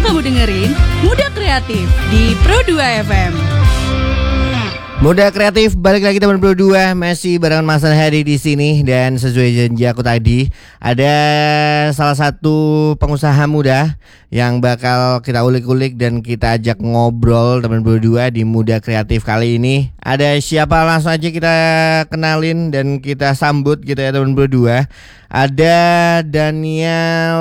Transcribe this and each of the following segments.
Kamu dengerin Muda Kreatif di Pro 2 FM. Muda Kreatif, balik lagi teman Pro 2, masih barengan Mas Hadi di sini. Dan sesuai janji aku tadi, ada salah satu pengusaha muda yang bakal kita ulik-ulik dan kita ajak ngobrol teman Pro 2 di Muda Kreatif kali ini. Ada siapa, langsung aja kita kenalin dan kita sambut gitu ya teman Pro 2. Ada Daniel.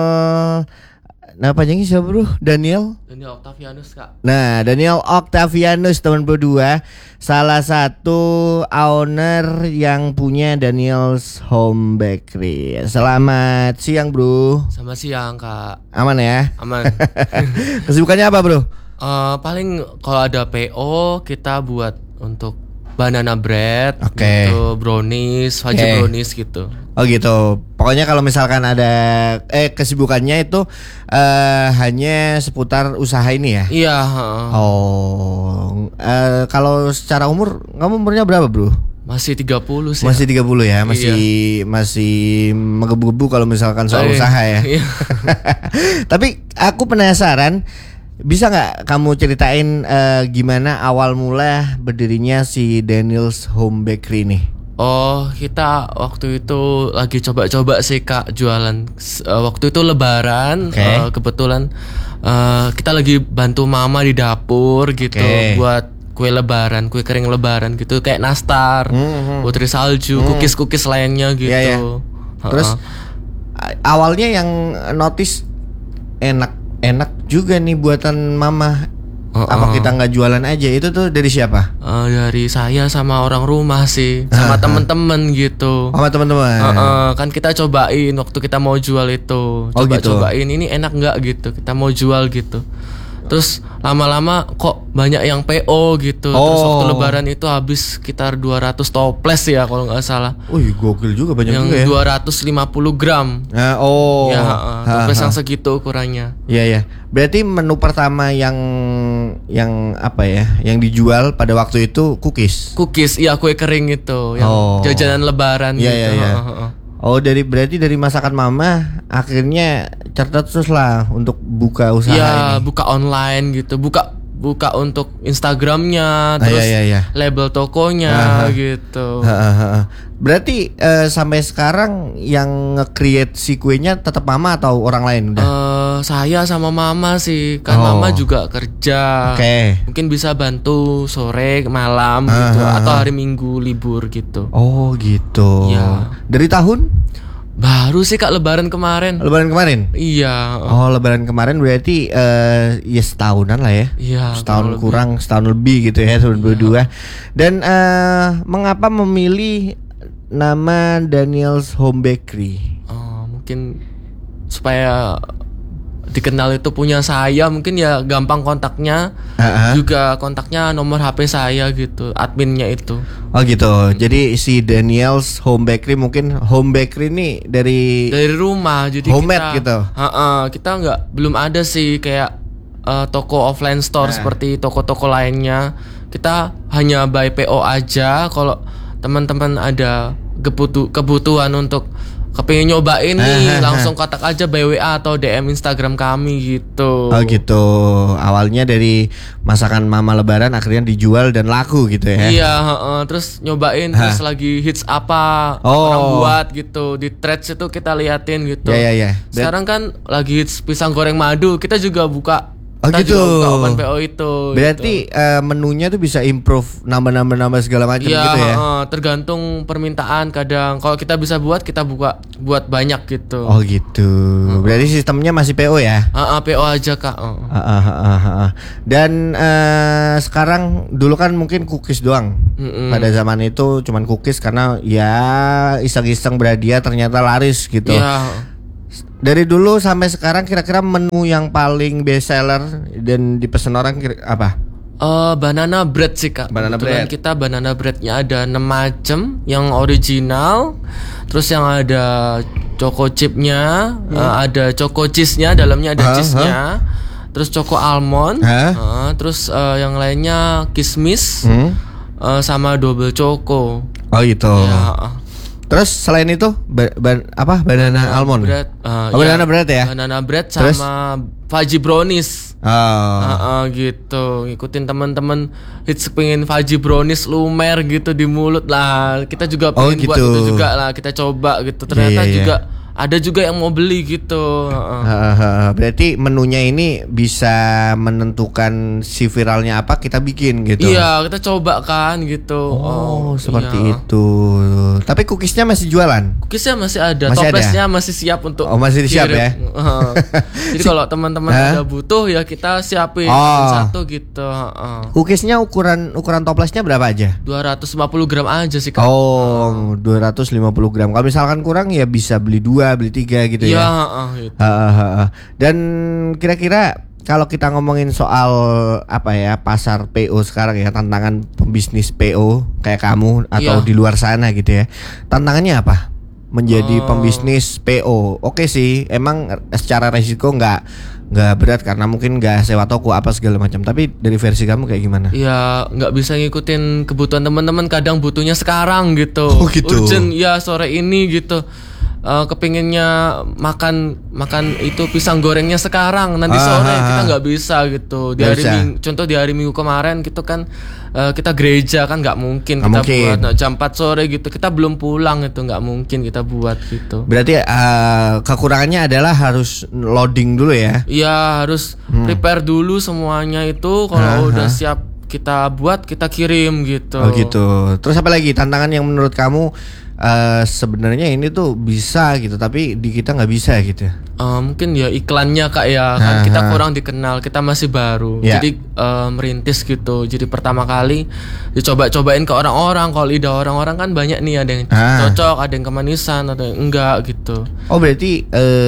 Nah, panjangnya siapa bro? Daniel Octavianus kak. Nah, Daniel Octavianus teman berdua, salah satu owner yang punya Daniel's Home Bakery. Selamat siang bro. Selamat siang kak. Aman ya? Aman. Kesibukannya apa bro? Paling kalau ada PO kita buat untuk banana bread, Oke. gitu, brownies, fudge brownies gitu. Oh gitu. Pokoknya kalau misalkan ada kesibukannya itu hanya seputar usaha ini ya? Iya. Oh. Kalau secara umur, kamu umurnya berapa bro? Masih 30 sih. Masih 30 ya, Iya. masih menggebu-gebu kalau misalkan soal usaha ya. Iya. Tapi aku penasaran, bisa nggak kamu ceritain gimana awal mula berdirinya si Daniel's Home Bakery nih? Oh, kita waktu itu lagi coba-coba sih kak jualan. Waktu itu Lebaran, kebetulan kita lagi bantu mama di dapur gitu, buat kue Lebaran, kue kering Lebaran gitu, kayak nastar, putri salju, cookies lainnya gitu. Ya, ya. Terus awalnya yang notice enak juga nih buatan mama. Apa kita nggak jualan aja? Itu tuh dari siapa? Dari saya sama orang rumah sih, sama temen-temen gitu. Sama teman-teman. Kan kita cobain waktu kita mau jual itu, cobain ini enak nggak gitu, kita mau jual gitu. Terus lama-lama kok banyak yang PO gitu. Terus waktu Lebaran itu habis sekitar 200 toples ya kalau nggak salah. Wih, gokil juga, banyak yang juga ya. 250 gram. Ya, Toples yang segitu ukurannya. Iya ya. Berarti menu pertama yang apa ya? Yang dijual pada waktu itu cookies. Cookies, iya kue kering itu, yang jajanan Lebaran gitu. Iya. Berarti dari masakan mama akhirnya terus lah untuk buka usaha ini. Iya, buka online gitu. Buka untuk Instagramnya, terus label tokonya gitu. Berarti sampai sekarang yang nge-create si kuenya tetap mama atau orang lain udah? Saya sama mama sih, kan mama juga kerja. Mungkin bisa bantu sore, malam gitu, atau hari Minggu libur gitu. Oh gitu. Ya. Dari tahun? Baru sih kak Lebaran kemarin. Lebaran kemarin? Iya. Lebaran kemarin berarti ya setahunan lah ya. Iya. Setahun kurang, setahun lebih gitu ya, tahun berdua. Dan mengapa memilih nama Daniel's Home Bakery? Mungkin supaya dikenal itu punya saya, mungkin ya gampang kontaknya. Juga kontaknya nomor HP saya gitu, adminnya itu. Oh gitu. Jadi si Daniel's Home Bakery, mungkin home bakery ini dari rumah, jadi homemade gitu. Kita belum ada sih kayak toko offline store seperti toko-toko lainnya. Kita hanya by PO aja. Kalau teman-teman ada kebutuhan untuk kepingin nyobain nih, langsung kontak aja by WA atau DM Instagram kami gitu. Oh gitu. Awalnya dari masakan mama Lebaran akhirnya dijual dan laku gitu ya. Iya, terus nyobain terus lagi hits apa orang buat gitu. Di threads itu kita liatin gitu. Iya. Sekarang kan lagi hits pisang goreng madu, kita juga buka. Kita gitu. juga buka open PO itu. Berarti gitu. Menunya tuh bisa improve, nambah segala macam gitu ya. Tergantung permintaan. Kadang kalau kita bisa buat, kita buat banyak gitu. Oh gitu. Berarti sistemnya masih PO ya? PO aja kak. Dan sekarang dulu kan mungkin cookies doang. Pada zaman itu cuman cookies karena ya iseng-iseng berhadiah ternyata laris gitu. Iya. Dari dulu sampai sekarang kira-kira menu yang paling best seller dan dipesan orang apa? Banana bread sih kak. Banana bread. Kita banana breadnya ada 6 macam yang original. Terus yang ada choco chipnya, ada choco cheese-nya, dalamnya ada cheese-nya. Terus choco almond. Terus yang lainnya kismis, sama double choco. Oh gitu. Ya. Terus selain itu apa banana almond? Bread, banana bread ya? Banana bread Terus? sama fudgy brownies. Gitu, ngikutin teman-teman hits pengen fudgy brownies lumer gitu di mulut lah. Kita juga pengen buat gitu. itu juga lah. Kita coba gitu. Ternyata juga ada juga yang mau beli gitu. Berarti menunya ini bisa menentukan si viralnya apa kita bikin gitu. Iya, kita coba kan gitu. Seperti itu. Tapi cookiesnya masih jualan? Cookiesnya masih ada, Masih toplesnya masih siap untuk masih siap ya? Jadi kalau teman-teman ada butuh ya kita siapin satu gitu. Cookiesnya ukuran toplesnya berapa aja? 250 gram aja sih Kak. 250 gram. Kalau misalkan kurang ya bisa beli 2, beli 3 gitu ya. Gitu. Dan kira-kira kalau kita ngomongin soal apa ya pasar PO sekarang ya, tantangan pembisnis PO kayak kamu atau di luar sana gitu ya, tantangannya apa menjadi pembisnis PO? Oke sih, emang secara resiko nggak berat karena mungkin nggak sewa toko apa segala macam, tapi dari versi kamu kayak gimana? Ya nggak bisa ngikutin kebutuhan teman-teman, kadang butuhnya sekarang gitu. Gitu. Urgent ya sore ini gitu. Kepinginnya makan itu pisang gorengnya sekarang, nanti sore kita nggak bisa gitu. Di hari Minggu kemarin gitu kan kita gereja kan nggak mungkin buat jam 4 sore gitu, kita belum pulang, itu nggak mungkin kita buat gitu. Berarti kekurangannya adalah harus loading dulu ya? Iya, harus prepare dulu semuanya itu, kalau udah siap kita buat, kita kirim gitu. Gitu. Terus apa lagi tantangan yang menurut kamu sebenarnya ini tuh bisa gitu tapi di kita nggak bisa gitu? Mungkin ya iklannya Kak ya, kan kita kurang dikenal, kita masih baru. Jadi merintis gitu. Jadi pertama kali dicoba-cobain ke orang-orang. Kalau lidah orang-orang kan banyak nih, ada yang cocok, ada yang kemanisan, ada yang enggak gitu. Oh berarti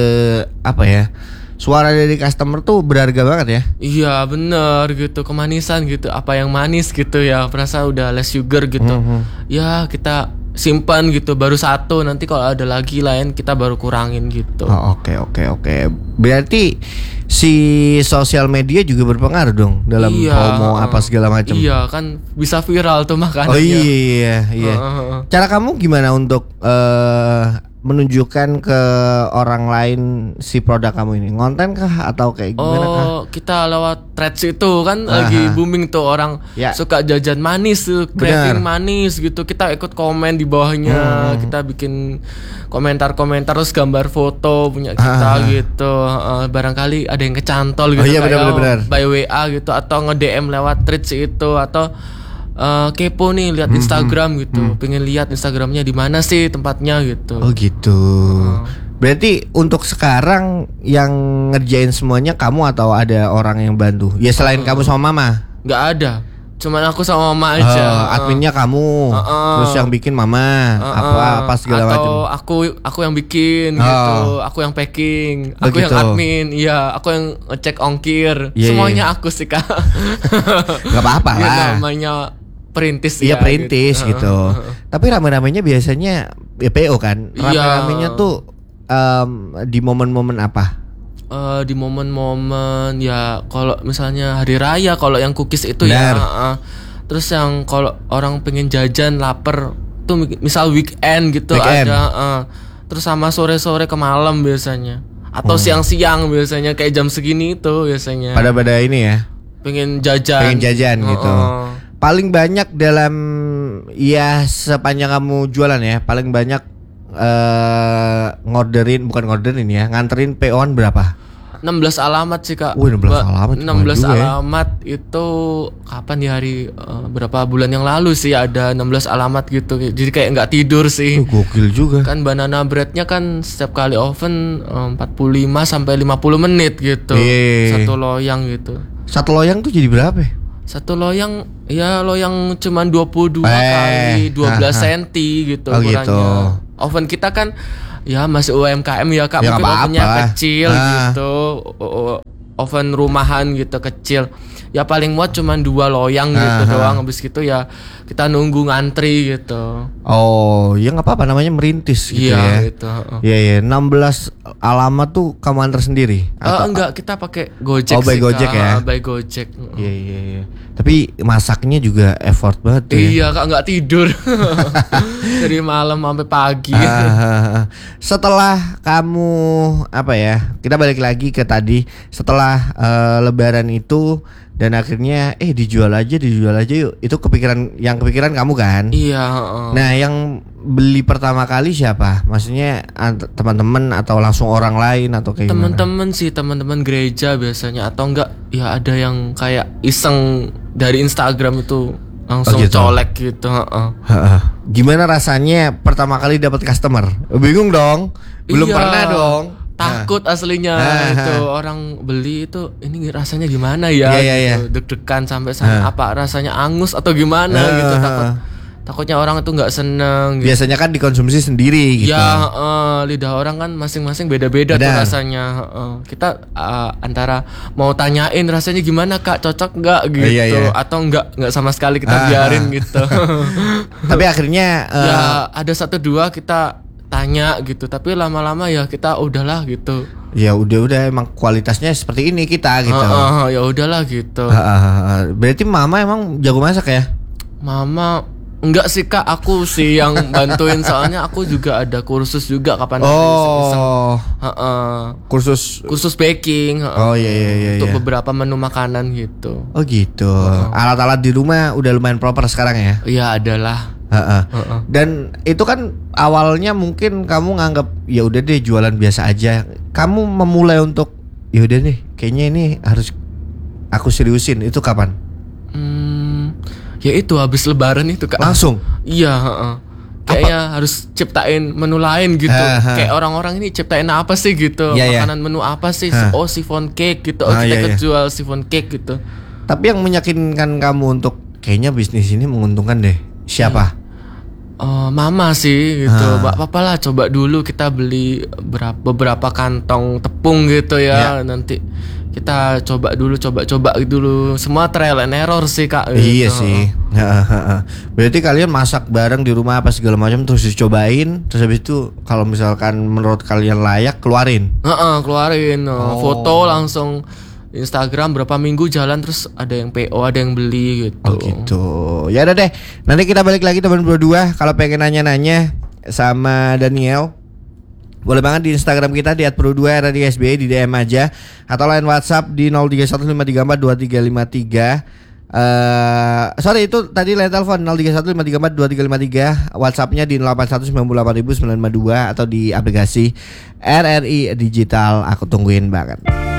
apa ya, suara dari customer tuh berharga banget ya? Iya bener gitu, kemanisan gitu, apa yang manis gitu ya, perasa udah less sugar gitu. Ya kita simpan gitu, baru satu, nanti kalau ada lagi lain kita baru kurangin gitu. Oke. Berarti si sosial media juga berpengaruh dong dalam promo apa segala macam. Iya kan bisa viral tuh makanannya. Oh iya. Cara kamu gimana untuk menunjukkan ke orang lain si produk kamu ini? Ngonten kah atau kayak gimana kah? Kita lewat threads itu kan lagi booming tuh, orang suka jajan manis tuh, craving manis gitu. Kita ikut komen di bawahnya, kita bikin komentar-komentar terus gambar foto punya kita gitu. Barangkali ada yang kecantol gitu, bener. By WA gitu, atau nge-DM lewat threads itu, atau kepo nih lihat Instagram gitu, pengen lihat Instagramnya di mana sih tempatnya gitu. Oh gitu. Berarti untuk sekarang yang ngerjain semuanya kamu atau ada orang yang bantu? Ya selain kamu sama mama? Nggak ada, cuman aku sama mama aja. Adminnya kamu, terus yang bikin mama, apa segala macam. Atau aku yang bikin gitu, aku yang packing, aku yang admin, iya, aku yang ngecek ongkir, semuanya aku sih Kak. Gak apa-apa lah. Namanya perintis. Iya perintis gitu. Tapi rame-ramenya biasanya ya PO kan. Rame-ramenya tuh di momen-momen apa? Di momen-momen ya, kalau misalnya hari raya, kalau yang cookies itu ya. Terus yang kalau orang pengen jajan lapar tuh, misal weekend gitu ada. Terus sama sore-sore ke malam biasanya, atau siang-siang biasanya, kayak jam segini itu biasanya. Pada ini ya. Pengen jajan gitu. Paling banyak dalam sepanjang kamu jualan ya, paling banyak nganterin PO-an berapa? 16 alamat sih Kak. 16 alamat. 16 alamat itu kapan di hari berapa bulan yang lalu sih ada 16 alamat gitu. Jadi kayak nggak tidur sih. Gokil juga. Kan banana breadnya kan setiap kali oven 45 sampai 50 menit gitu. Satu loyang gitu. Satu loyang tuh jadi berapa? Satu loyang cuman 22 kali 12 cm gitu ukurannya. Gitu. Oven kita kan ya masih UMKM ya Kak, mungkin ovennya kecil gitu, oven rumahan gitu kecil. ya paling muat cuman 2 loyang gitu doang. Habis gitu ya kita nunggu ngantri gitu. Oh, ya nggak apa-apa, namanya merintis gitu Iya ya. gitu. Iya ya, 16 alamat tuh kamu antar sendiri? Enggak, kita pakai Gojek by sih. Gojek Kak. ya? By Gojek. Iya iya iya. Tapi masaknya juga effort banget tuh. Iya Kak, nggak tidur dari malam sampai pagi. Setelah kamu apa ya? Kita balik lagi ke tadi. Setelah Lebaran itu dan akhirnya dijual aja yuk. Itu kepikiran kamu kan? Iya. Nah, yang beli pertama kali siapa? Maksudnya teman-teman atau langsung orang lain atau kayak gimana? Teman-teman gereja biasanya, atau enggak ya ada yang kayak iseng dari Instagram itu langsung gitu. colek gitu. Gimana rasanya pertama kali dapat customer? Bingung dong. Belum Iya, pernah dong. takut aslinya itu orang beli itu ini rasanya gimana Iya, ya iya, gitu. Deg-degan sampai sana apa rasanya angus atau gimana gitu, takutnya orang itu nggak seneng gitu. Biasanya kan dikonsumsi sendiri gitu. Ya lidah orang kan masing-masing beda-beda tuh rasanya. Kita antara mau tanyain rasanya gimana Kak, cocok nggak gitu, Iya. atau nggak sama sekali kita biarin gitu. Tapi akhirnya ya ada 1-2 kita tanya gitu, tapi lama-lama ya kita udahlah gitu. ya udah emang kualitasnya seperti ini kita gitu. Ya udahlah gitu. Berarti mama emang jago masak ya? Mama enggak sih Kak, aku sih yang bantuin, soalnya aku juga ada kursus juga kapan iseng-iseng. Kursus baking. Oh iya. Untuk beberapa menu makanan gitu. Oh gitu. Alat-alat di rumah udah lumayan proper sekarang ya? Iya adalah. Dan itu kan awalnya mungkin kamu nganggap ya udah deh jualan biasa aja. Kamu memulai untuk ya udah nih kayaknya ini harus aku seriusin. Itu kapan? Ya itu habis Lebaran itu Kak. Langsung? Iya. Kayaknya harus ciptain menu lain gitu. Kayak orang-orang ini ciptain apa sih gitu? Makanan menu apa sih? Oh chiffon cake gitu. Kita jual chiffon cake gitu. Tapi yang meyakinkan kamu untuk kayaknya bisnis ini menguntungkan deh, siapa? Mama sih gitu. Papa lah coba dulu kita beli beberapa kantong tepung gitu ya. Nanti kita coba dulu. Semua trial and error sih Kak gitu. Iya sih. Berarti kalian masak bareng di rumah apa segala macam terus dicobain, terus habis itu kalau misalkan menurut kalian layak keluarin. Keluarin foto langsung Instagram, berapa minggu jalan terus ada yang PO, ada yang beli gitu. Oh gitu. Ya udah deh. Nanti kita balik lagi teman berdua. Kalau pengen nanya-nanya sama Daniel, boleh banget di Instagram kita di @pro2radiosbe, di DM aja, atau line WhatsApp di 0315342353. Sorry itu tadi line telepon 0315342353. WhatsAppnya di 08198982 atau di aplikasi RRI Digital. Aku tungguin banget.